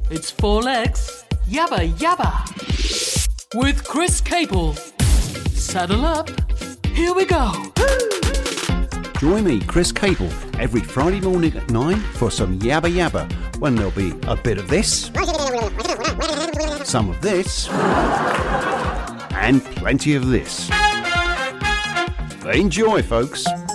It's Four Legs, Yabba Yabba, with Chris Cable. Saddle up, here we go. Join me, Chris Cable, every Friday morning at 9 for some Yabba Yabba, when there'll be a bit of this, some of this, and plenty of this. Enjoy, folks.